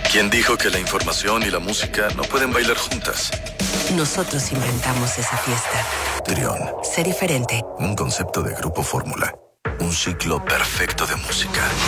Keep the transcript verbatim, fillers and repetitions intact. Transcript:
¿Quién dijo que la información y la música no pueden bailar juntas? Nosotros inventamos esa fiesta. Trión. Sé diferente. Un concepto de Grupo Fórmula. Un ciclo perfecto de música.